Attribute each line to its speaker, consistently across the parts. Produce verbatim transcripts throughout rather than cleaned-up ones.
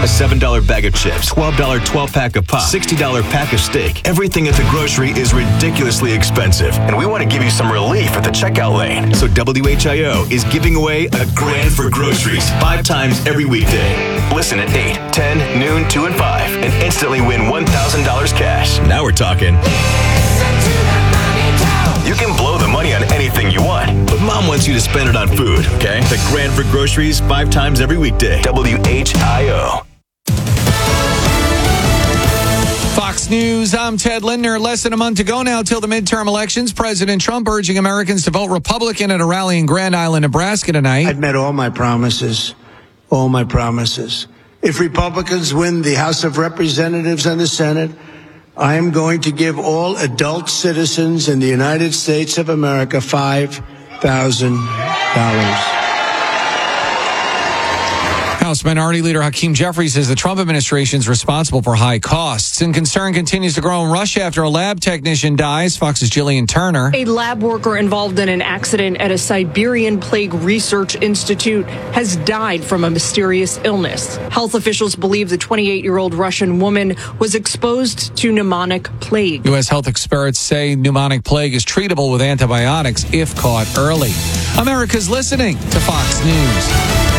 Speaker 1: A seven dollar bag of chips, twelve dollar twelve-pack of pop, sixty dollar pack of steak. Everything at the grocery is ridiculously expensive, and we want to give you some relief at the checkout lane. So W H I O is giving away a grand for groceries five times every weekday. Listen at eight, ten, noon, two, and five, and instantly win one thousand dollars cash. Now we're talking. You can blow the money on anything you want, but Mom wants you to spend it on food, okay? The grand for groceries five times every weekday. W H I O.
Speaker 2: Fox News, I'm Ted Lindner. Less than a month to go now till the midterm elections. President Trump urging Americans to vote Republican at a rally in Grand Island, Nebraska tonight.
Speaker 3: I've met all my promises, all my promises. If Republicans win the House of Representatives and the Senate, I am going to give all adult citizens in the United States of America five thousand dollars.
Speaker 2: House Minority Leader Hakeem Jeffries says the Trump administration is responsible for high costs. And concern continues to grow in Russia after a lab technician dies. Fox's Jillian Turner.
Speaker 4: A lab worker involved in an accident at a Siberian Plague Research Institute has died from a mysterious illness. Health officials believe the twenty-eight-year-old Russian woman was exposed to pneumonic plague.
Speaker 2: U S health experts say pneumonic plague is treatable with antibiotics if caught early. America's listening to Fox News.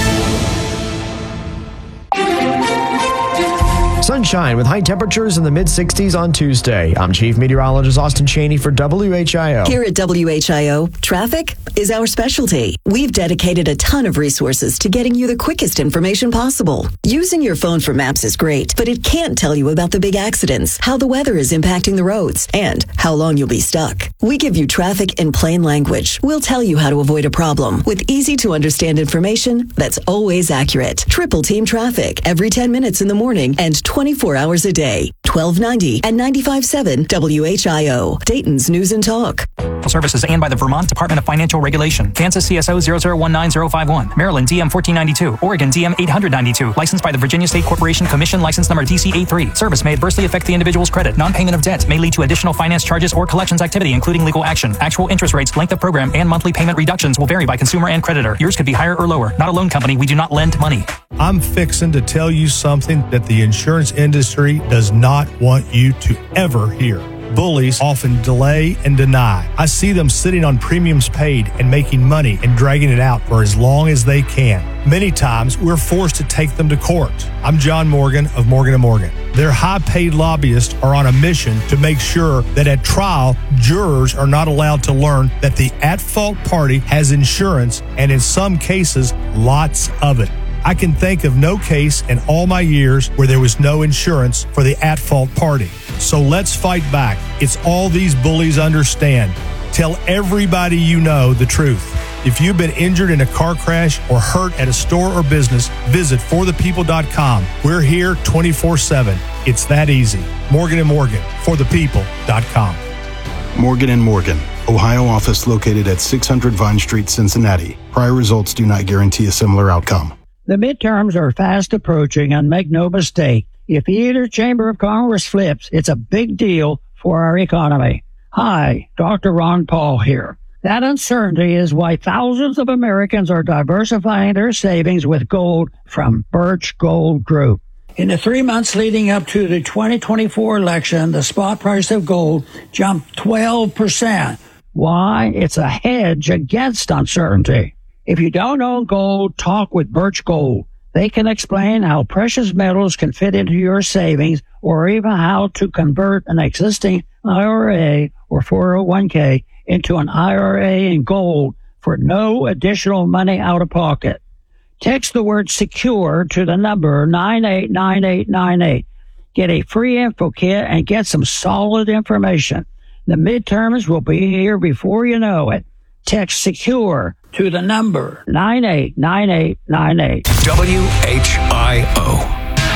Speaker 5: Sunshine with high temperatures in the mid sixties on Tuesday. I'm Chief Meteorologist Austin Cheney for W H I O.
Speaker 6: Here at W H I O, traffic is our specialty. We've dedicated a ton of resources to getting you the quickest information possible. Using your phone for maps is great, but it can't tell you about the big accidents, how the weather is impacting the roads, and how long you'll be stuck. We give you traffic in plain language. We'll tell you how to avoid a problem with easy to understand information that's always accurate. Triple Team Traffic every ten minutes in the morning and twenty-four hours a day. twelve ninety and ninety-five point seven W H I O, Dayton's News and Talk.
Speaker 7: Services and by the Vermont Department of Financial Regulation. Kansas C S O zero zero one nine zero five one. Maryland D M fourteen ninety-two. Oregon D M eight hundred ninety-two. Licensed by the Virginia State Corporation Commission. License number D C A three. Service may adversely affect the individual's credit. Non-payment of debt may lead to additional finance charges or collections activity, including legal action. Actual interest rates, length of program, and monthly payment reductions will vary by consumer and creditor. Yours could be higher or lower. Not a loan company. We do not lend money.
Speaker 8: I'm fixing to tell you something that the insurance industry does not want you to ever hear. Bullies often delay and deny. I see them sitting on premiums paid and making money and dragging it out for as long as they can. Many times, we're forced to take them to court. I'm John Morgan of Morgan and Morgan. Their high-paid lobbyists are on a mission to make sure that at trial, jurors are not allowed to learn that the at-fault party has insurance, and in some cases, lots of it. I can think of no case in all my years where there was no insurance for the at-fault party. So let's fight back. It's all these bullies understand. Tell everybody you know the truth. If you've been injured in a car crash or hurt at a store or business, visit for the people dot com. We're here twenty-four seven. It's that easy. Morgan and Morgan, for the people dot com.
Speaker 9: Morgan and Morgan, Ohio office located at six hundred Vine Street, Cincinnati. Prior results do not guarantee a similar outcome.
Speaker 10: The midterms are fast approaching, and make no mistake, if either chamber of Congress flips, it's a big deal for our economy. Hi, Doctor Ron Paul here. That uncertainty is why thousands of Americans are diversifying their savings with gold from Birch Gold Group. In the three months leading up to the twenty twenty-four election, the spot price of gold jumped twelve percent. Why? It's a hedge against uncertainty. If you don't own gold, talk with Birch Gold. They can explain how precious metals can fit into your savings, or even how to convert an existing I R A or four oh one k into an I R A in gold for no additional money out of pocket. Text the word secure to the number nine eight nine eight nine eight. Get a free info kit and get some solid information. The midterms will be here before you know it. Text secure to the number nine eight nine eight nine eight.
Speaker 11: W H I O.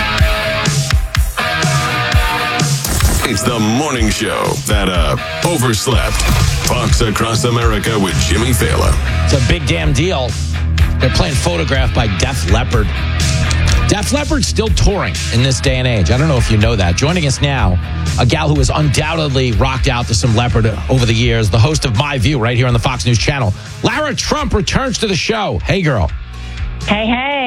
Speaker 11: It's the morning show that uh overslept. Fox Across America with Jimmy Fallon.
Speaker 12: It's a big damn deal. They're playing Photograph by Def Leppard. Def Leppard's still touring in this day and age. I don't know if you know that. Joining us now, a gal who has undoubtedly rocked out to some Leppard over the years, the host of My View right here on the Fox News Channel. Lara Trump returns to the show. Hey, girl.
Speaker 13: Hey, hey.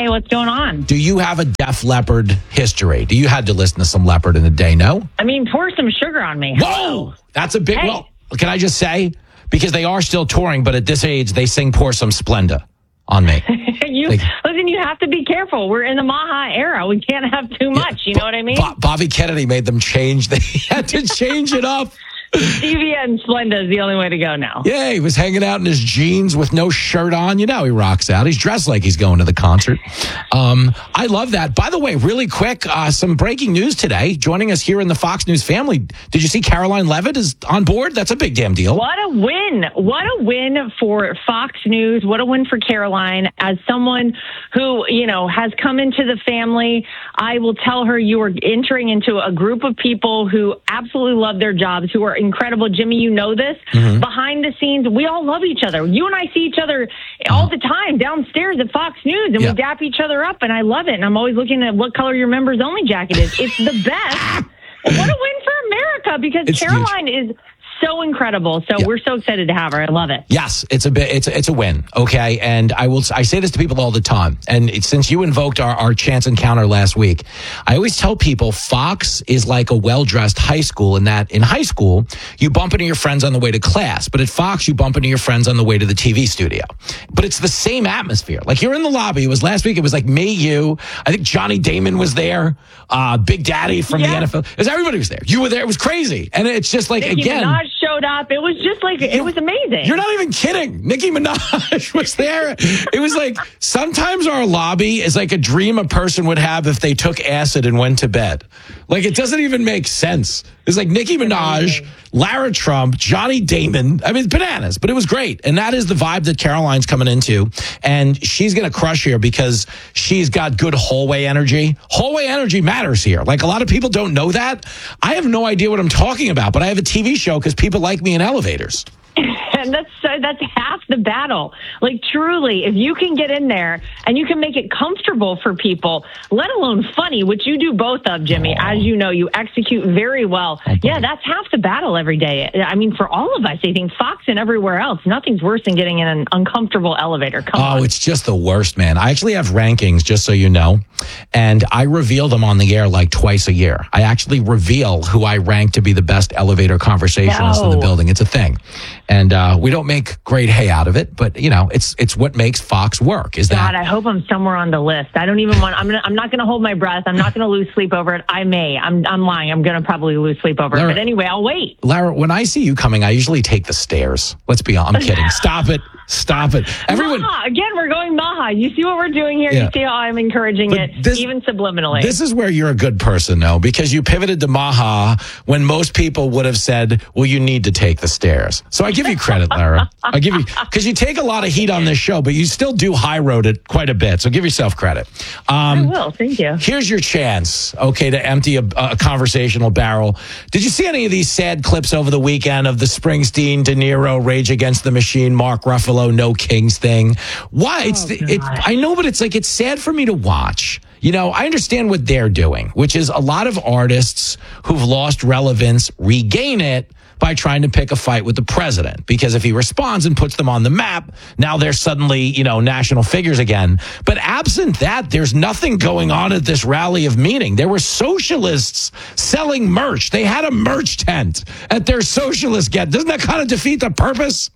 Speaker 13: Hey, what's going on?
Speaker 12: Do you have a Def Leppard history? Do you had to listen to some Leppard in the day? No?
Speaker 13: I mean, pour some sugar on me.
Speaker 12: Whoa! That's a big,
Speaker 13: Hey.
Speaker 12: well, can I just say, because they are still touring, but at this age, they sing Pour Some Splenda on me.
Speaker 13: you
Speaker 12: Like-
Speaker 13: Listen, you have to be careful. We're in the Maha era. We can't have too much. You know what I mean?
Speaker 12: Bo- Bobby Kennedy made them change. They had to change it up.
Speaker 13: Stevia and Splenda is the only way to go now.
Speaker 12: Yeah, he was hanging out in his jeans with no shirt on. You know, he rocks out. He's dressed like he's going to the concert. Um, I love that. By the way, really quick, uh, some breaking news today. Joining us here in the Fox News family. Did you see Caroline Levitt is on board? That's a big damn deal.
Speaker 13: What a win. What a win for Fox News. What a win for Caroline. As someone who, you know, has come into the family, I will tell her you are entering into a group of people who absolutely love their jobs, who are incredible. Jimmy, you know this.
Speaker 12: Mm-hmm.
Speaker 13: Behind the scenes, we all love each other. You and I see each other all the time downstairs at Fox News, and
Speaker 12: Yeah.
Speaker 13: we dap each other up, and I love it. And I'm always looking at what color your members only jacket is. It's the best. What a win for America, because
Speaker 12: It's
Speaker 13: Caroline is so incredible. So
Speaker 12: Yeah.
Speaker 13: we're so excited to have her. I love it.
Speaker 12: Yes, it's a bit. It's a, it's a win. Okay, and I will. I say this to people all the time. And it's, since you invoked our, our chance encounter last week, I always tell people Fox is like a well-dressed high school. In that, in high school, you bump into your friends on the way to class, but at Fox, you bump into your friends on the way to the T V studio. But it's the same atmosphere. Like you're in the lobby. It was last week. It was like me, you. I think Johnny Damon was there. Uh, Big Daddy from
Speaker 13: Yeah.
Speaker 12: the N F L. It was, everybody was there. You were there. It was crazy. And it's just like
Speaker 13: Nicki
Speaker 12: again.
Speaker 13: Minaj showed up. It was just like, it was amazing.
Speaker 12: You're not even kidding. Nicki Minaj was there. It was like sometimes our lobby is like a dream a person would have if they took acid and went to bed. Like it doesn't even make sense. It's like Nicki Minaj, Lara Trump, Johnny Damon. I mean, it's bananas, but it was great. And that is the vibe that Caroline's coming into. And she's going to crush here because she's got good hallway energy. Hallway energy matters here. Like a lot of people don't know that. I have no idea what I'm talking about, but I have a T V show because people like me in elevators.
Speaker 13: And that's uh, that's half the battle. Like truly, if you can get in there and you can make it comfortable for people, let alone funny, which you do both of, Jimmy. As you know, you execute very well. Yeah, that's half the battle every day. I mean, for all of us, I think Fox and everywhere else, nothing's worse than getting in an uncomfortable elevator. Come
Speaker 12: oh,
Speaker 13: on.
Speaker 12: it's just the worst, man. I actually have rankings, just so you know, and I reveal them on the air like twice a year. I actually reveal who I rank to be the best elevator conversationalist in the
Speaker 13: No.
Speaker 12: building. It's a thing. And uh, we don't make great hay out of it, but you know, it's it's what makes Fox work. Is
Speaker 13: God,
Speaker 12: that
Speaker 13: I hope I'm somewhere on the list. I don't even want. I'm gonna. I'm not going to hold my breath. I'm not going to lose sleep over it. I may. I'm. I'm lying. I'm going to probably lose sleep over
Speaker 12: Lara-
Speaker 13: it. But anyway, I'll wait.
Speaker 12: Lara? When I see you coming, I usually take the stairs. Let's be honest. I'm kidding. Stop it. Stop it. Everyone.
Speaker 13: Maha. Again, we're going Maha. You see what we're doing here?
Speaker 12: Yeah.
Speaker 13: You see how I'm encouraging
Speaker 12: But
Speaker 13: it,
Speaker 12: this-
Speaker 13: even subliminally.
Speaker 12: This is where you're a good person, though, because you pivoted to Maha when most people would have said, well, you need to take the stairs. So I give you credit, Lara. I give you, because you take a lot of heat on this show, but you still do high road it quite a bit. So give yourself credit. Um,
Speaker 13: I will. Thank you.
Speaker 12: Here's your chance, okay, to empty a, a conversational barrel. Did you see any of these sad clips over the weekend of the Springsteen, De Niro, Rage Against the Machine, Mark Ruffalo, No Kings thing? Why? It's,
Speaker 13: Oh,
Speaker 12: it,
Speaker 13: God.
Speaker 12: I know, but it's like, it's sad for me to watch. You know, I understand what they're doing, which is a lot of artists who've lost relevance regain it by trying to pick a fight with the president. Because if he responds and puts them on the map, now they're suddenly, you know, national figures again. But absent that, there's nothing going on at this rally of meaning. There were socialists selling merch. They had a merch tent at their socialist get. Doesn't that kind of defeat the purpose?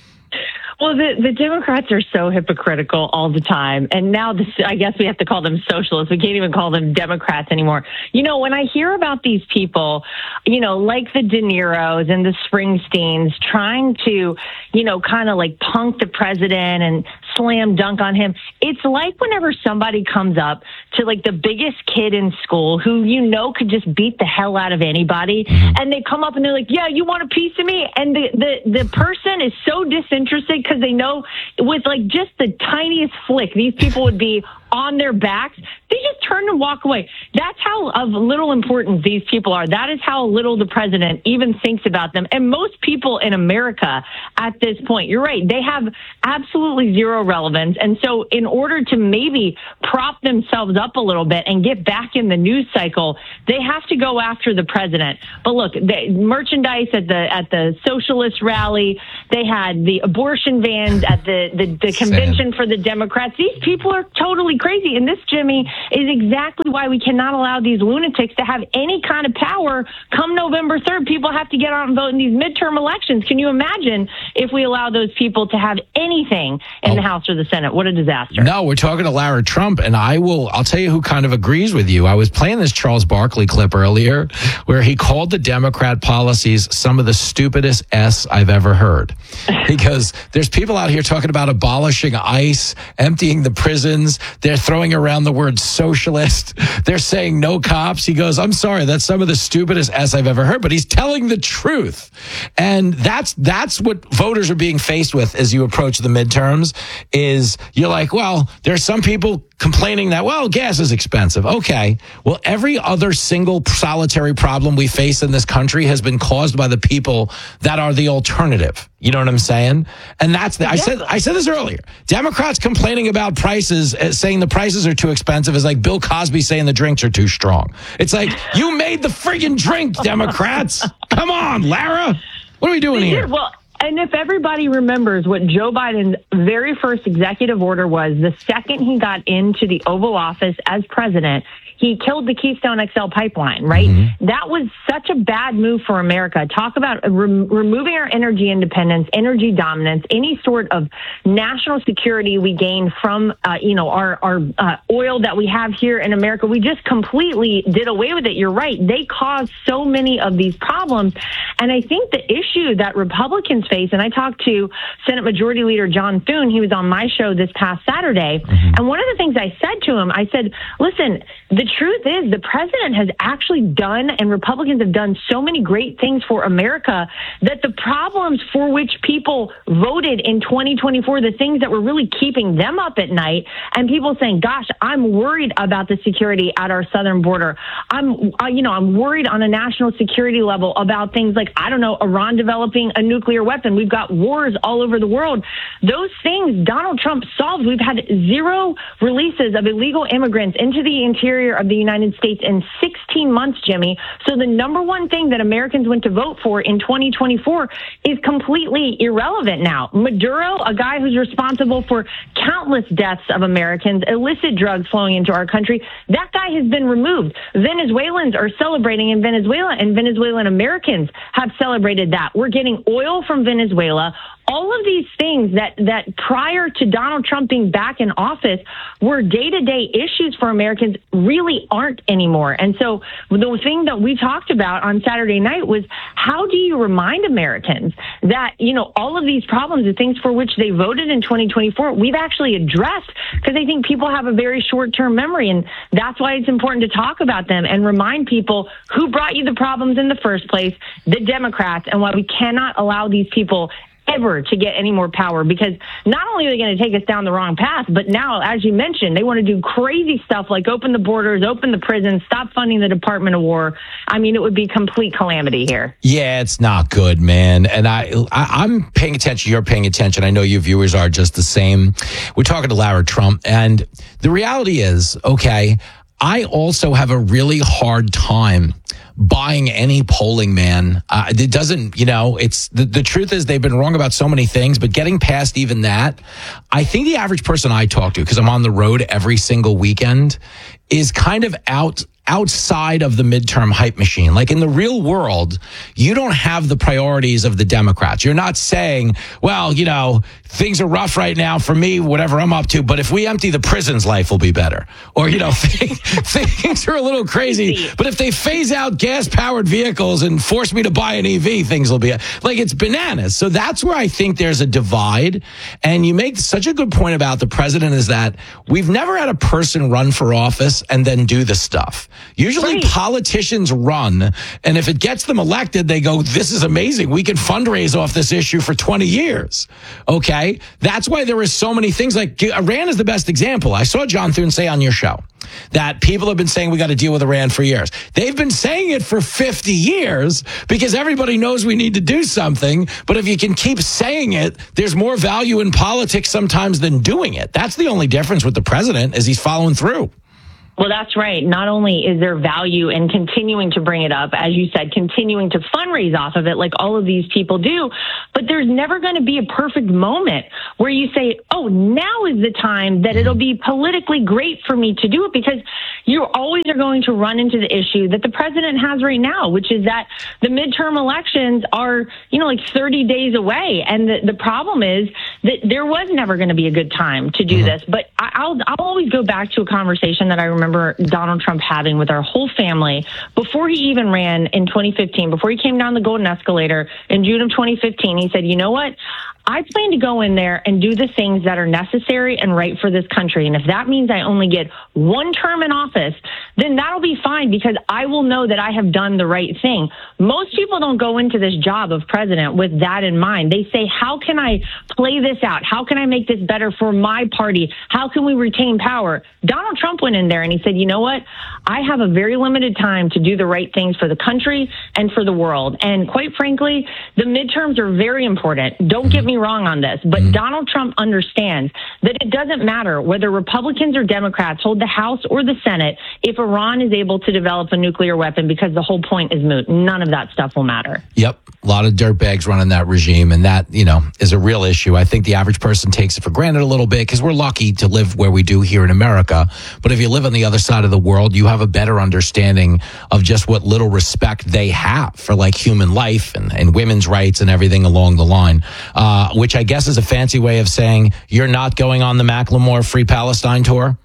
Speaker 13: Well, the, the Democrats are so hypocritical all the time. And now this, I guess we have to call them socialists. We can't even call them Democrats anymore. You know, when I hear about these people, you know, like the De Niros and the Springsteens trying to, you know, kind of like punk the president and slam dunk on him, it's like whenever somebody comes up to like the biggest kid in school who, you know, could just beat the hell out of anybody. And they come up and they're like, yeah, you want a piece of me? And the, the, the person is so disinterested because they know with like just the tiniest flick, these people would be on their backs. They just turn and walk away. That's how of little importance these people are. That is how little the president even thinks about them. And most people in America at this point, you're right, they have absolutely zero relevance. And so in order to maybe prop themselves up a little bit and get back in the news cycle, they have to go after the president. But look, the merchandise at the at the socialist rally, they had the abortion vans at the, the, the convention for the Democrats. These people are totally crazy. And this, Jimmy, is exactly why we cannot allow these lunatics to have any kind of power come November third. People have to get out and vote in these midterm elections. Can you imagine if we allow those people to have anything in oh. the House or the Senate? What a disaster.
Speaker 12: No, we're talking to Lara Trump, and I will, I'll tell you who kind of agrees with you. I was playing this Charles Barkley clip earlier where he called the Democrat policies some of the stupidest S I've ever heard. Because there's people out here talking about abolishing ICE, emptying the prisons. They're throwing around the word socialist. They're saying no cops. He goes, I'm sorry, that's some of the stupidest S I've ever heard, but he's telling the truth. And that's, that's what voters are being faced with as you approach the midterms is you're like, well, there are some people complaining that, well, gas is expensive. Okay. Well, every other single solitary problem we face in this country has been caused by the people that are the alternative. You know what I'm saying? And that's the, I said, I said this earlier. Democrats complaining about prices, uh, saying the prices are too expensive is like Bill Cosby saying the drinks are too strong. It's like, you made the friggin' drink, Democrats. Come on, Lara. What are we doing here?
Speaker 13: Well, and if everybody remembers what Joe Biden's very first executive order was, the second he got into the Oval Office as president, he killed the Keystone X L pipeline, right? Mm-hmm. That was such a bad move for America. Talk about re- removing our energy independence, energy dominance, any sort of national security we gain from, uh, you know, our, our uh, oil that we have here in America. We just completely did away with it. You're right. They caused so many of these problems. And I think the issue that Republicans face, and I talked to Senate Majority Leader John Thune, he was on my show this past Saturday. Mm-hmm. And one of the things I said to him, I said, listen, the truth is the president has actually done, and Republicans have done so many great things for America that the problems for which people voted in twenty twenty-four, the things that were really keeping them up at night, and people saying, gosh, I'm worried about the security at our southern border. I'm, uh, you know, I'm worried on a national security level about things like, I don't know, Iran developing a nuclear weapon. We've got wars all over the world. Those things Donald Trump solved. We've had zero releases of illegal immigrants into the interior of the United States in sixteen months, Jimmy. So the number one thing that Americans went to vote for in twenty twenty-four is completely irrelevant now. Maduro, a guy who's responsible for countless deaths of Americans, illicit drugs flowing into our country, that guy has been removed. Venezuelans are celebrating in Venezuela, and Venezuelan Americans have celebrated that. We're getting oil from Venezuela. All of these things that, that prior to Donald Trump being back in office were day-to-day issues for Americans really aren't anymore. And so the thing that we talked about on Saturday night was how do you remind Americans that, you know, all of these problems, the things for which they voted in twenty twenty-four, we've actually addressed, because I think people have a very short-term memory, and that's why it's important to talk about them and remind people who brought you the problems in the first place, the Democrats, and why we cannot allow these people ever to get any more power, because not only are they going to take us down the wrong path, but now, as you mentioned, they want to do crazy stuff like open the borders, open the prisons, stop funding the Department of War. I mean, it would be complete calamity here.
Speaker 12: Yeah, it's not good, man. And I, I, I'm paying attention. You're paying attention. I know you viewers are just the same. We're talking to Lara Trump, and the reality is, okay, I also have a really hard time buying any polling, man. Uh, it doesn't, you know, it's the, the truth is they've been wrong about so many things, but getting past even that, I think the average person I talk to, because I'm on the road every single weekend, is kind of out outside of the midterm hype machine. Like in the real world, you don't have the priorities of the Democrats. You're not saying, well, you know, things are rough right now for me, whatever I'm up to, but if we empty the prisons, life will be better. Or, you know, things are a little crazy, but if they phase out gas-powered vehicles and force me to buy an E V, things will be like, it's bananas. So that's where I think there's a divide. And you make such a good point about the president is that we've never had a person run for office and then do the stuff. Usually right. Politicians run, and if it gets them elected, they go, this is amazing. We can fundraise off this issue for twenty years. Okay? That's why there are so many things. Like Iran is the best example. I saw John Thune say on your show that people have been saying we got to deal with Iran for years. They've been saying it for fifty years because everybody knows we need to do something. But if you can keep saying it, there's more value in politics sometimes than doing it. That's the only difference with the president is he's following through.
Speaker 13: Well, that's right. Not only is there value in continuing to bring it up, as you said, continuing to fundraise off of it like all of these people do, but there's never going to be a perfect moment where you say, oh, now is the time that it'll be politically great for me to do it, because you always are going to run into the issue that the president has right now, which is that the midterm elections are, you know, like thirty days away. And the, the problem is that there was never going to be a good time to do mm-hmm. this. But I, I'll, I'll always go back to a conversation that I remember remember Donald Trump having with our whole family before he even ran in twenty fifteen, before he came down the golden escalator in June of twenty fifteen. He said, you know what? I plan to go in there and do the things that are necessary and right for this country. And if that means I only get one term in office, then that'll be fine, because I will know that I have done the right thing. Most people don't go into this job of president with that in mind. They say, how can I play this out? How can I make this better for my party? How can we retain power? Donald Trump went in there and he said, you know what? I have a very limited time to do the right things for the country and for the world. And quite frankly, the midterms are very important. Don't get me wrong on this, but Donald Trump understands that it doesn't matter whether Republicans or Democrats hold the House or the Senate if Iran is able to develop a nuclear weapon, because the whole point is moot. None of that stuff will matter.
Speaker 12: Yep. A lot of dirtbags running that regime, and that, you know, is a real issue. I think the average person takes it for granted a little bit because we're lucky to live where we do here in America. But if you live on the other side of the world, you have a better understanding of just what little respect they have for like human life and, and women's rights and everything along the line, uh, which I guess is a fancy way of saying you're not going on the Macklemore Free Palestine tour.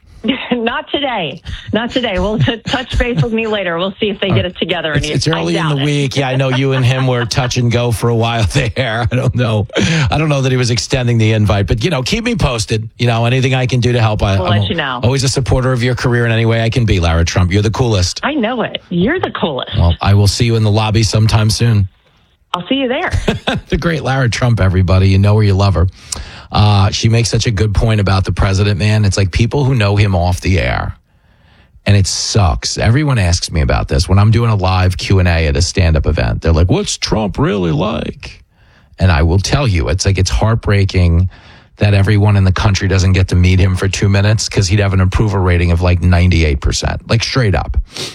Speaker 13: Not today. Not today. We'll t- touch base with me later. We'll see if they get it together.
Speaker 12: It's, it's early in the it. week. Yeah, I know you and him were touch and go for a while there. I don't know. I don't know that he was extending the invite, but, you know, keep me posted. You know, anything I can do to help. I,
Speaker 13: we'll
Speaker 12: I'm
Speaker 13: let you know.
Speaker 12: Always a supporter of your career in any way I can be, Lara Trump. You're the coolest.
Speaker 13: I know it. You're the coolest.
Speaker 12: Well, I will see you in the lobby sometime soon.
Speaker 13: I'll see you there.
Speaker 12: The great Lara Trump, everybody. You know her, you love her. Uh, she makes such a good point about the president, man. It's like people who know him off the air, and it sucks. Everyone asks me about this when I'm doing a live Q and A at a stand-up event. They're like, what's Trump really like? And I will tell you, it's like, it's heartbreaking that everyone in the country doesn't get to meet him for two minutes because he'd have an approval rating of like ninety-eight percent, like straight up.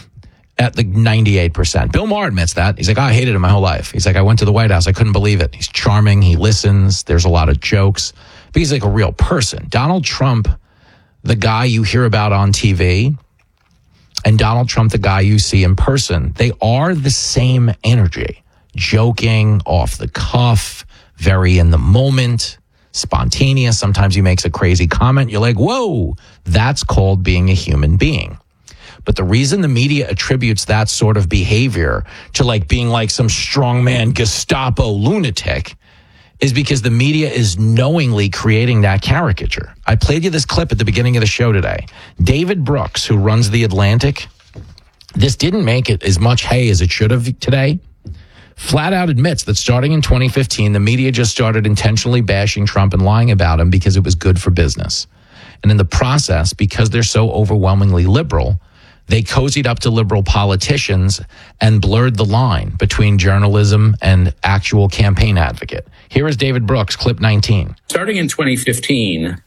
Speaker 12: At like ninety-eight percent. Bill Maher admits that. He's like, oh, I hated him my whole life. He's like, I went to the White House. I couldn't believe it. He's charming. He listens. There's a lot of jokes. But he's like a real person. Donald Trump, the guy you hear about on T V, and Donald Trump, the guy you see in person, they are the same energy. Joking, off the cuff, very in the moment, spontaneous. Sometimes he makes a crazy comment. You're like, whoa, that's called being a human being. But the reason the media attributes that sort of behavior to like being like some strongman Gestapo lunatic is because the media is knowingly creating that caricature. I played you this clip at the beginning of the show today. David Brooks, who runs The Atlantic, this didn't make it as much hay as it should have today, flat out admits that starting in twenty fifteen, the media just started intentionally bashing Trump and lying about him because it was good for business. And in the process, because they're so overwhelmingly liberal, they cozied up to liberal politicians and blurred the line between journalism and actual campaign advocate. Here is David Brooks, clip nineteen.
Speaker 14: Starting in twenty fifteen,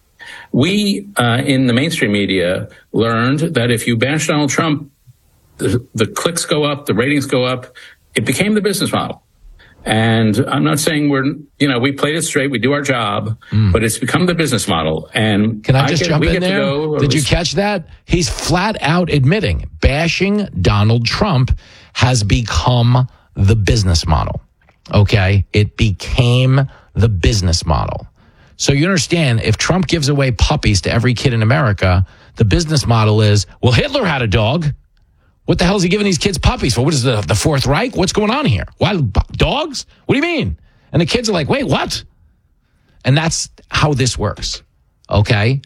Speaker 14: we uh, in the mainstream media learned that if you bash Donald Trump, the, the clicks go up, the ratings go up. It became the business model. And I'm not saying we're, you know, we played it straight, we do our job, mm. but it's become the business model. And
Speaker 12: can I just I get,
Speaker 14: jump
Speaker 12: in there? Go, Did you catch that? He's flat out admitting bashing Donald Trump has become the business model. Okay. It became the business model. So you understand, if Trump gives away puppies to every kid in America, the business model is, well, Hitler had a dog. What the hell is he giving these kids puppies for? What is the, the Fourth Reich? What's going on here? Why, dogs? What do you mean? And the kids are like, wait, what? And that's how this works, okay?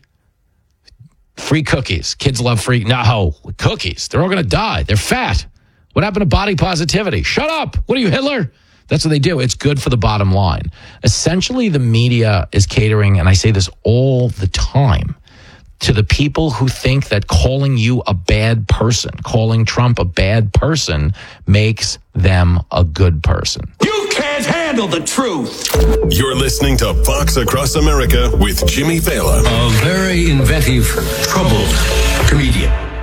Speaker 12: Free cookies. Kids love free. No, cookies. They're all going to die. They're fat. What happened to body positivity? Shut up. What are you, Hitler? That's what they do. It's good for the bottom line. Essentially, the media is catering, and I say this all the time, to the people who think that calling you a bad person, calling Trump a bad person, makes them a good person.
Speaker 11: You can't handle the truth. You're listening to Fox Across America with Jimmy Fallon.
Speaker 15: A very inventive, troubled comedian.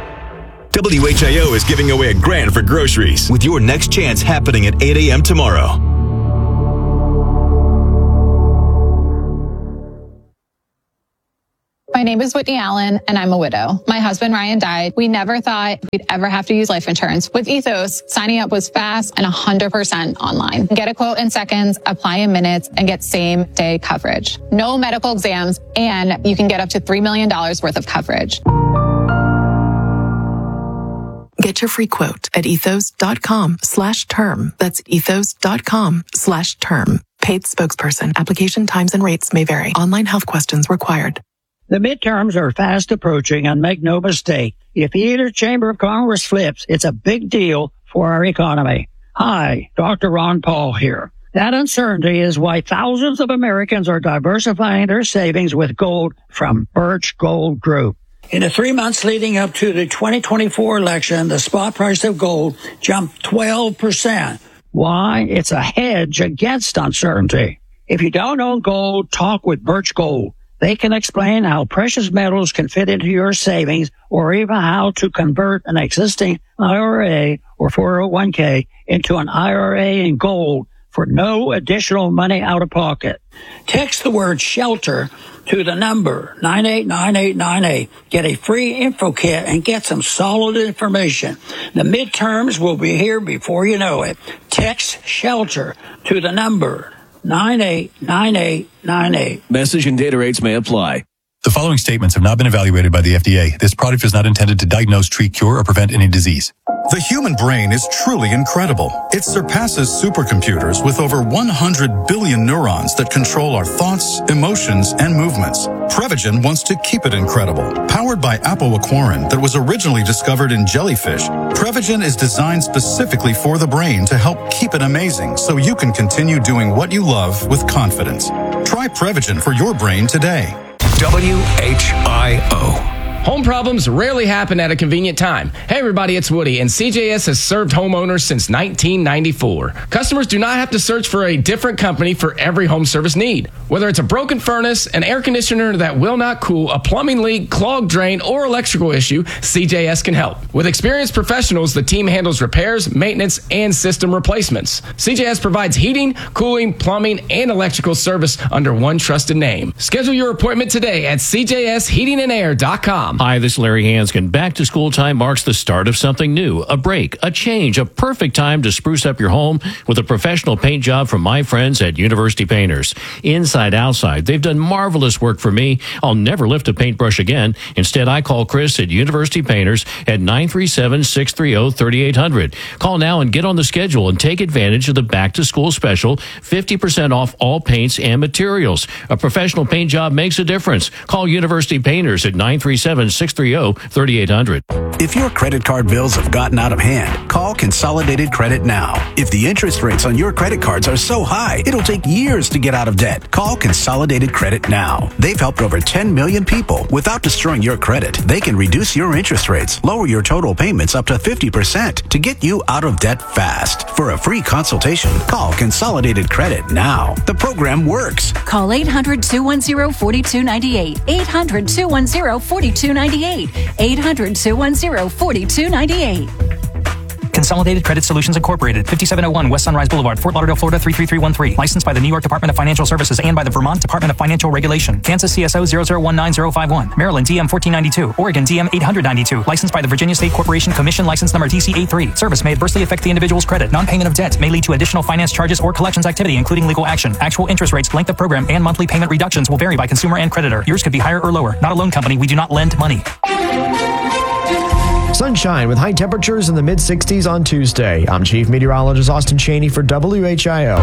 Speaker 1: W H I O is giving away a grand for groceries with your next chance happening at eight a.m. tomorrow.
Speaker 15: My name is Whitney Allen, and I'm a widow. My husband, Ryan, died. We never thought we'd ever have to use life insurance. With Ethos, signing up was fast and one hundred percent online. Get a quote in seconds, apply in minutes, and get same-day coverage. No medical exams, and you can get up to three million dollars worth of coverage.
Speaker 16: Get your free quote at ethos.com slash term. That's ethos.com slash term. Paid spokesperson. Application times and rates may vary. Online health questions required.
Speaker 10: The midterms are fast approaching, and make no mistake, if either chamber of Congress flips, it's a big deal for our economy. Hi, Doctor Ron Paul here. That uncertainty is why thousands of Americans are diversifying their savings with gold from Birch Gold Group. In the three months leading up to the twenty twenty-four election, the spot price of gold jumped twelve percent. Why? It's a hedge against uncertainty. If you don't own gold, talk with Birch Gold. They can explain how precious metals can fit into your savings, or even how to convert an existing I R A or four oh one k into an I R A in gold for no additional money out of pocket. Text the word SHELTER to the number nine eight nine eight nine eight. Get a free info kit and get some solid information. The midterms will be here before you know it. Text SHELTER to the number nine eight nine eight nine eight.
Speaker 17: Message and data rates may apply.
Speaker 18: The following statements have not been evaluated by the F D A. This product is not intended to diagnose, treat, cure, or prevent any disease.
Speaker 19: The human brain is truly incredible. It surpasses supercomputers with over one hundred billion neurons that control our thoughts, emotions, and movements. Prevagen wants to keep it incredible. Powered by apoaquarin that was originally discovered in jellyfish, Prevagen is designed specifically for the brain to help keep it amazing so you can continue doing what you love with confidence. Try Prevagen for your brain today.
Speaker 20: W H I O. Home problems rarely happen at a convenient time. Hey everybody, it's Woody, and C J S has served homeowners since nineteen ninety-four. Customers do not have to search for a different company for every home service need. Whether it's a broken furnace, an air conditioner that will not cool, a plumbing leak, clogged drain, or electrical issue, C J S can help. With experienced professionals, the team handles repairs, maintenance, and system replacements. C J S provides heating, cooling, plumbing, and electrical service under one trusted name. Schedule your appointment today at c j s heating and air dot com.
Speaker 17: Hi, this is Larry Hanskin. Back to school time marks the start of something new, a break, a change, a perfect time to spruce up your home with a professional paint job from my friends at University Painters. Inside, outside, they've done marvelous work for me. I'll never lift a paintbrush again. Instead, I call Chris at University Painters at nine three seven, six three zero, three eight zero zero. Call now and get on the schedule and take advantage of the back to school special, fifty percent off all paints and materials. A professional paint job makes a difference. Call University Painters at nine three seven, six three zero, three eight zero zero.
Speaker 21: If your credit card bills have gotten out of hand, call Consolidated Credit now. If the interest rates on your credit cards are so high, it'll take years to get out of debt. Call Consolidated Credit now. They've helped over ten million people without destroying your credit. They can reduce your interest rates, lower your total payments up to fifty percent to get you out of debt fast. For a free consultation, call Consolidated Credit now. The program works.
Speaker 22: Call eight hundred, two one zero, four two nine eight. eight hundred, two one zero, four two nine eight. eight hundred, two one zero, four two nine eight.
Speaker 7: Consolidated Credit Solutions Incorporated, fifty-seven oh one West Sunrise Boulevard, Fort Lauderdale, Florida three three three one three. Licensed by the New York Department of Financial Services and by the Vermont Department of Financial Regulation. Kansas C S O zero zero one nine zero five one. Maryland D M fourteen ninety-two. Oregon D M eight hundred ninety-two. Licensed by the Virginia State Corporation Commission, license number D C eighty-three. Service may adversely affect the individual's credit. Non-payment of debt may lead to additional finance charges or collections activity, including legal action. Actual interest rates, length of program, and monthly payment reductions will vary by consumer and creditor. Yours could be higher or lower. Not a loan company. We do not lend money.
Speaker 5: Sunshine with high temperatures in the mid sixties on Tuesday. I'm Chief Meteorologist Austin Cheney for W H I O.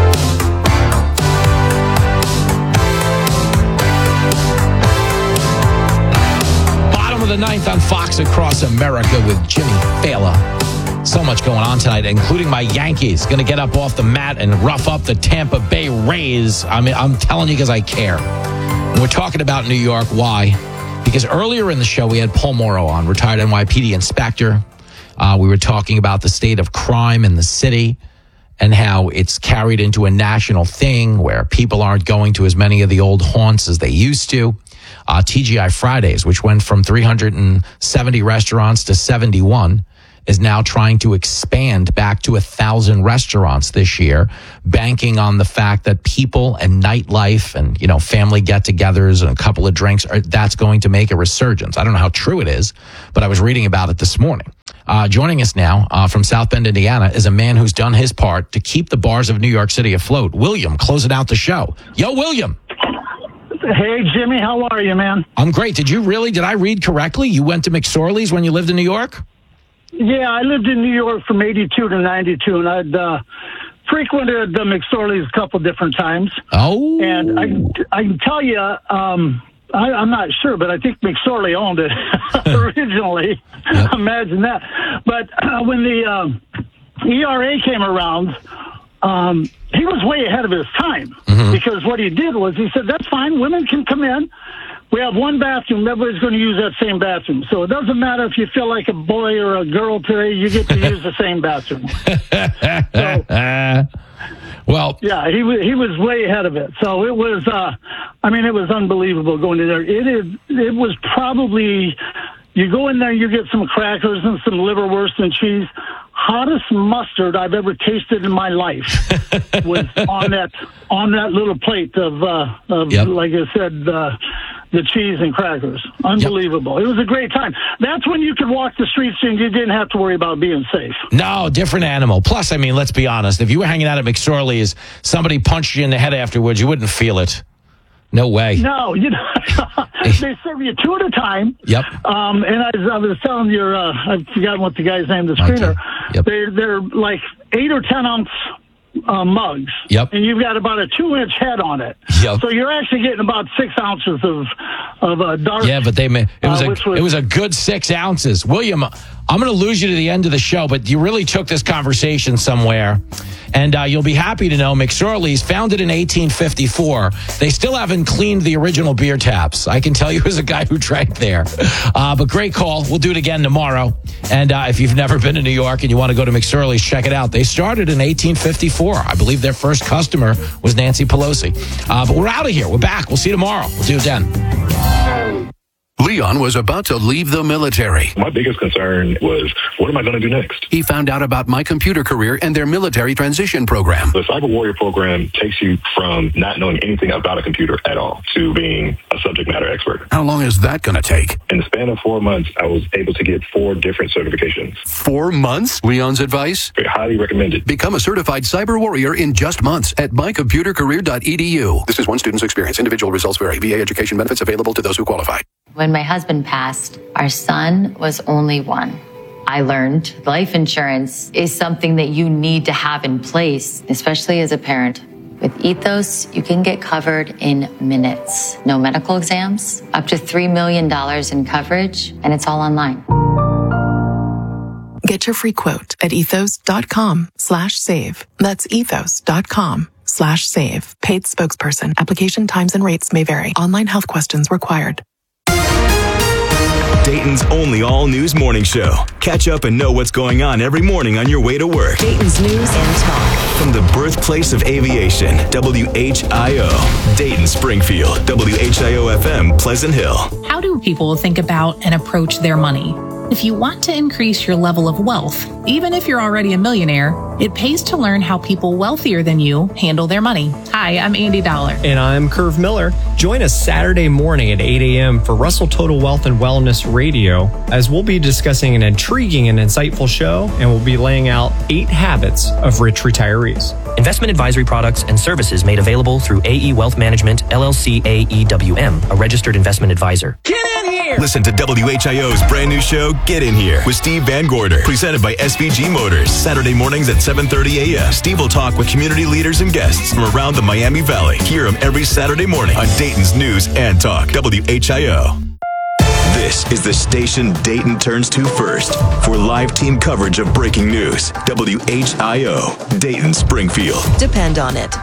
Speaker 12: Bottom of the ninth on Fox Across America with Jimmy Fallon. So much going on tonight, including my Yankees going to get up off the mat and rough up the Tampa Bay Rays. I mean, I'm telling you because I care. We're talking about New York. Why? Because earlier in the show, we had Paul Morrow on, retired N Y P D inspector. Uh, we were talking about the state of crime in the city and how it's carried into a national thing where people aren't going to as many of the old haunts as they used to. Uh, T G I Fridays, which went from three hundred seventy restaurants to seventy-one, is now trying to expand back to a thousand restaurants this year, banking on the fact that people and nightlife and, you know, family get-togethers and a couple of drinks, are, that's going to make a resurgence. I don't know how true it is, but I was reading about it this morning. Uh, joining us now uh, from South Bend, Indiana, is a man who's done his part to keep the bars of New York City afloat. William, closing out the show. Yo, William.
Speaker 3: Hey, Jimmy, how are you, man?
Speaker 12: I'm great. Did you really, did I read correctly? You went to McSorley's when you lived in New York?
Speaker 3: Yeah, I lived in New York from eighty-two to ninety-two, and I'd uh, frequented the McSorley's a couple different times.
Speaker 12: Oh.
Speaker 3: And I, I can tell you, um, I, I'm not sure, but I think McSorley owned it originally. Yep. Imagine that. But uh, when the um, E R A came around, um, he was way ahead of his time. Mm-hmm. Because what he did was he said, that's fine, women can come in. We have one bathroom. Everybody's going to use that same bathroom. So it doesn't matter if you feel like a boy or a girl today, you get to use the same bathroom. So,
Speaker 12: well,
Speaker 3: yeah, he was, he was way ahead of it. So it was, uh, I mean, it was unbelievable going in there. It is, it was probably, you go in there, you get some crackers and some liverwurst and cheese. Hottest mustard I've ever tasted in my life was on that on that little plate of, uh, of yep. like I said, uh, the cheese and crackers. Unbelievable. Yep. It was a great time. That's when you could walk the streets and you didn't have to worry about being safe.
Speaker 12: No, different animal. Plus, I mean, let's be honest. If you were hanging out at McSorley's, somebody punched you in the head afterwards, you wouldn't feel it. No way.
Speaker 3: No, you know, they serve you two at a time.
Speaker 12: Yep.
Speaker 3: Um, and I, I was telling your, uh, I've forgotten what the guy's name, the screener.
Speaker 12: Yep.
Speaker 3: They're, they're like eight or ten ounce uh, mugs.
Speaker 12: Yep.
Speaker 3: And you've got about a two inch head on it.
Speaker 12: Yep.
Speaker 3: So you're actually getting about six ounces of, of uh, dark.
Speaker 12: Yeah, but they made, it was,
Speaker 3: uh,
Speaker 12: a,
Speaker 3: was,
Speaker 12: it was a good six ounces. William, I'm going to lose you to the end of the show, but you really took this conversation somewhere. And uh, you'll be happy to know McSorley's, founded in eighteen fifty-four. They still haven't cleaned the original beer taps. I can tell you as a guy who drank there. Uh, but great call. We'll do it again tomorrow. And uh, if you've never been to New York and you want to go to McSorley's, check it out. They started in eighteen fifty-four. I believe their first customer was Nancy Pelosi. Uh, but we're out of here. We're back. We'll see you tomorrow. We'll do it then.
Speaker 21: Leon was about to leave the military.
Speaker 4: My biggest concern was, what am I going to do next?
Speaker 21: He found out about My Computer Career and their military transition program.
Speaker 4: The Cyber Warrior program takes you from not knowing anything about a computer at all to being a subject matter expert.
Speaker 21: How long is that going to take?
Speaker 4: In the span of four months, I was able to get four different certifications.
Speaker 21: Four months? Leon's advice?
Speaker 4: Very highly recommended.
Speaker 21: Become a certified cyber warrior in just months at my computer career dot e d u. This is one student's experience. Individual results vary. V A education benefits available to those who qualify.
Speaker 23: When my husband passed, our son was only one. I learned life insurance is something that you need to have in place, especially as a parent. With Ethos, you can get covered in minutes. No medical exams, up to three million dollars in coverage, and it's all online.
Speaker 16: Get your free quote at ethos.com slash save. That's ethos.com slash save. Paid spokesperson. Application times and rates may vary. Online health questions required.
Speaker 1: Dayton's only all-news morning show. Catch up and know what's going on every morning on your way to work.
Speaker 6: Dayton's News and Talk.
Speaker 1: From the birthplace of aviation, W H I O. Dayton, Springfield, W H I O F M, Pleasant Hill.
Speaker 24: How do people think about and approach their money? If you want to increase your level of wealth, even if you're already a millionaire, it pays to learn how people wealthier than you handle their money. Hi, I'm Andy Dollar.
Speaker 25: And I'm Curve Miller. Join us Saturday morning at eight a.m. for Russell Total Wealth and Wellness Radio, as we'll be discussing an intriguing and insightful show, and we'll be laying out eight habits of rich retirees.
Speaker 26: Investment advisory products and services made available through A E Wealth Management, L L C A E W M, a registered investment advisor.
Speaker 1: Get in here! Listen to W H I O's brand new show, Get In Here, with Steve Van Gorder, presented by S V G Motors. Saturday mornings at seven thirty a.m. Steve will talk with community leaders and guests from around the Miami Valley. Hear him every Saturday morning on Dayton's News and Talk, W H I O. This is the station Dayton turns to first for live team coverage of breaking news. W H I O, Dayton, Springfield.
Speaker 6: Depend on it.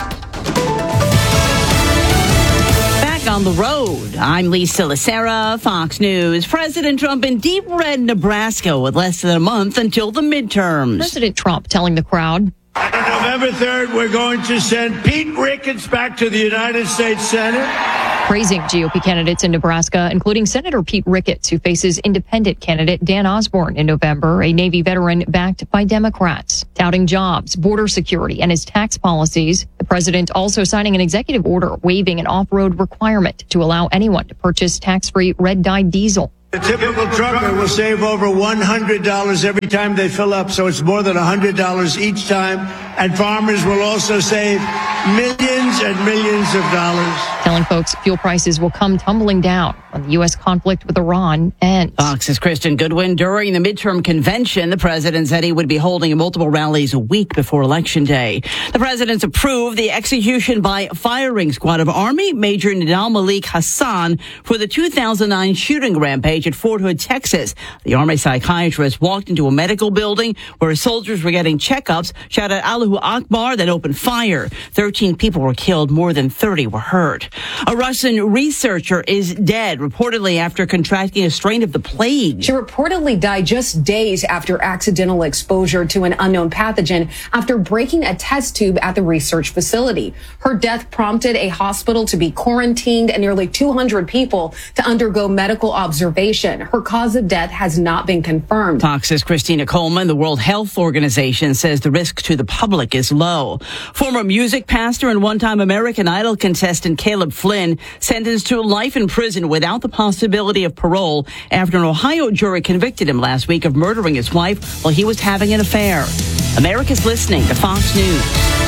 Speaker 27: On the road, I'm Lisa Lacera, Fox News. President Trump in deep red Nebraska with less than a month until the midterms.
Speaker 28: President Trump telling the crowd,
Speaker 29: on November third, we're going to send Pete Ricketts back to the United States Senate.
Speaker 28: praising G O P candidates in Nebraska, including Senator Pete Ricketts, who faces independent candidate Dan Osborne in November, a Navy veteran backed by Democrats, touting jobs, border security, and his tax policies. The president also signing an executive order waiving an off-road requirement to allow anyone to purchase tax-free red-dyed diesel.
Speaker 2: The typical trucker will save over one hundred dollars every time they fill up, so it's more than one hundred dollars each time. And farmers will also save millions and millions of dollars.
Speaker 28: Telling folks fuel prices will come tumbling down when the U S conflict with Iran ends.
Speaker 27: Fox's Kristen Goodwin. During the midterm convention, the president said he would be holding multiple rallies a week before Election Day. The president's approved the execution by firing squad of Army Major Nidal Malik Hassan for the two thousand nine shooting rampage at Fort Hood, Texas. The Army psychiatrist walked into a medical building where soldiers were getting checkups, shouted Allahu Akbar, then opened fire. thirteen people were killed, more than thirty were hurt. A Russian researcher is dead, reportedly after contracting a strain of the plague.
Speaker 8: She reportedly died just days after accidental exposure to an unknown pathogen after breaking a test tube at the research facility. Her death prompted a hospital to be quarantined and nearly two hundred people to undergo medical observation. Her cause of death has not been confirmed.
Speaker 27: Fox's Christina Coleman. The World Health Organization says the risk to the public is low. Former music pastor and one-time American Idol contestant Caleb Flynn sentenced to life in prison without the possibility of parole after an Ohio jury convicted him last week of murdering his wife while he was having an affair. America's listening to Fox News.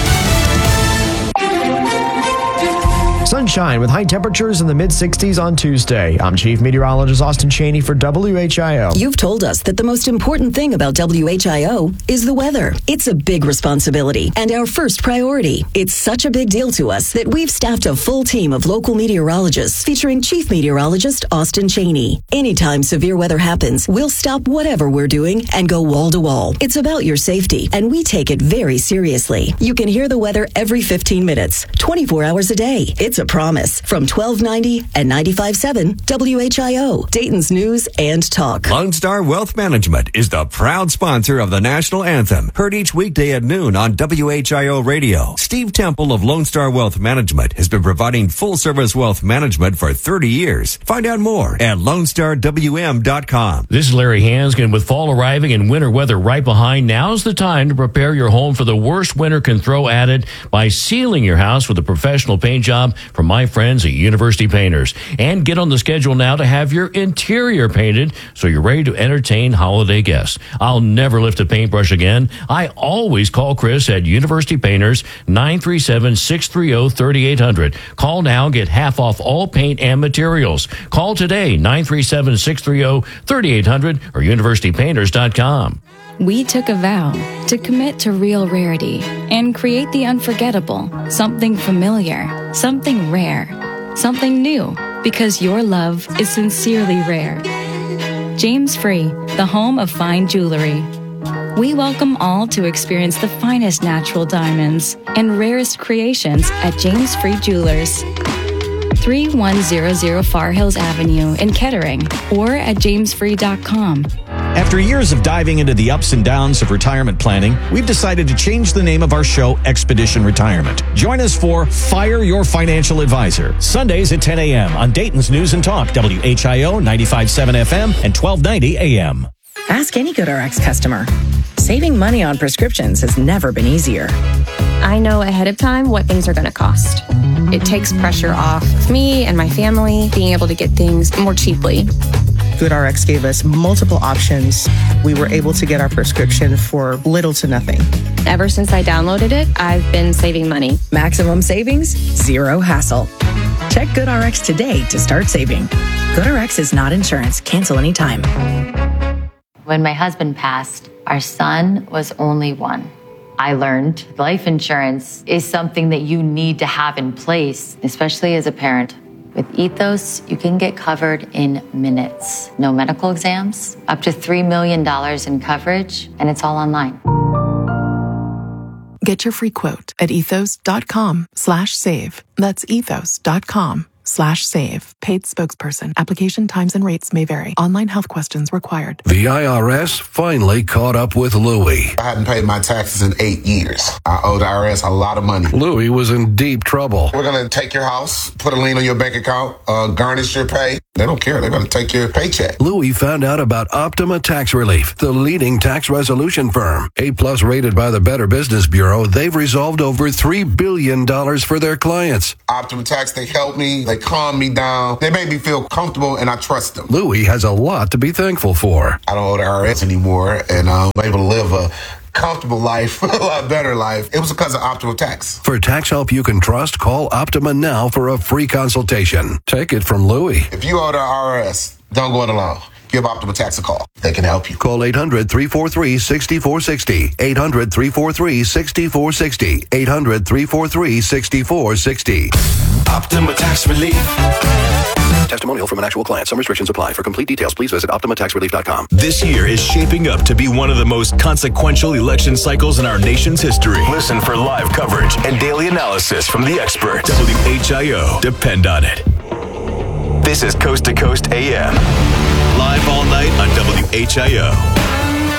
Speaker 5: Sunshine with high temperatures in the mid sixties on Tuesday. I'm Chief Meteorologist Austin Cheney for W H I O.
Speaker 6: You've told us that the most important thing about W H I O is the weather. It's a big responsibility and our first priority. It's such a big deal to us that we've staffed a full team of local meteorologists featuring Chief Meteorologist Austin Cheney. Anytime severe weather happens, we'll stop whatever we're doing and go wall to wall. It's about your safety, and we take it very seriously. You can hear the weather every fifteen minutes, twenty-four hours a day. It's a promise from twelve ninety and ninety-five point seven W H I O, Dayton's News and Talk.
Speaker 9: Lone Star Wealth Management is the proud sponsor of the national anthem, heard each weekday at noon on W H I O Radio. Steve Temple of Lone Star Wealth Management has been providing full-service wealth management for thirty years. Find out more at lone star w m dot com.
Speaker 17: This is Larry Hanskin. With fall arriving and winter weather right behind, now's the time to prepare your home for the worst winter can throw at it by sealing your house with a professional paint job from my friends at University Painters. And get on the schedule now to have your interior painted so you're ready to entertain holiday guests. I'll never lift a paintbrush again. I always call Chris at University Painters, nine three seven, six three zero, three eight zero zero. Call now, get half off all paint and materials. Call today, nine three seven, six three zero, three eight zero zero or university painters dot com.
Speaker 10: We took a vow to commit to real rarity and create the unforgettable, something familiar, something rare, something new, because your love is sincerely rare. James Free, the home of fine jewelry. We welcome all to experience the finest natural diamonds and rarest creations at James Free Jewelers. three one zero zero Far Hills Avenue in Kettering or at james free dot com.
Speaker 11: After years of diving into the ups and downs of retirement planning, we've decided to change the name of our show, Expedition Retirement. Join us for Fire Your Financial Advisor, Sundays at ten a.m. on Dayton's News and Talk, W H I O ninety-five point seven F M and twelve ninety A M.
Speaker 13: Ask any GoodRx customer. Saving money on prescriptions has never been easier.
Speaker 14: I know ahead of time what things are going to cost. It takes pressure off of me and my family being able to get things more cheaply.
Speaker 13: GoodRx gave us multiple options. We were able to get our prescription for little to nothing.
Speaker 14: Ever since I downloaded it, I've been saving money.
Speaker 13: Maximum savings, zero hassle. Check GoodRx today to start saving. GoodRx is not insurance. Cancel anytime.
Speaker 23: When my husband passed, our son was only one. I learned life insurance is something that you need to have in place, especially as a parent. With Ethos, you can get covered in minutes. No medical exams, up to three million dollars in coverage, and it's all online.
Speaker 16: Get your free quote at ethos dot com slash save. That's ethos dot com slash save. Paid spokesperson. Application times and rates may vary. Online health questions required.
Speaker 3: The I R S finally caught up with Louie.
Speaker 7: I hadn't paid my taxes in eight years. I owe the I R S a lot of money.
Speaker 3: Louie was in deep trouble.
Speaker 7: We're going to take your house, put a lien on your bank account, uh, garnish your pay. They don't care. They're going to take your paycheck.
Speaker 3: Louie found out about Optima Tax Relief, the leading tax resolution firm. A-plus rated by the Better Business Bureau, they've resolved over three billion dollars for their clients.
Speaker 7: Optima Tax, they helped me. They calmed me down. They made me feel comfortable, and I trust them.
Speaker 3: Louie has a lot to be thankful for.
Speaker 7: I don't owe the I R S anymore, and I'm able to live a comfortable life, a lot better life. It was because of Optima Tax.
Speaker 3: For tax help you can trust, call Optima now for a free consultation. Take it from Louie.
Speaker 7: If you owe the I R S, don't go it alone. Give Optima Tax a call. They can help you.
Speaker 3: Call eight hundred, three four three, six four six zero. eight hundred, three four three, six four six zero. eight hundred, three four three, six four six zero.
Speaker 1: Optima Tax Relief.
Speaker 3: Testimonial from an actual client. Some restrictions apply. For complete details, please visit optima tax relief dot com.
Speaker 1: This year is shaping up to be one of the most consequential election cycles in our nation's history. Listen for live coverage and daily analysis from the experts. W H I O. Depend on it. This is Coast to Coast A M. Live all night on W H I O.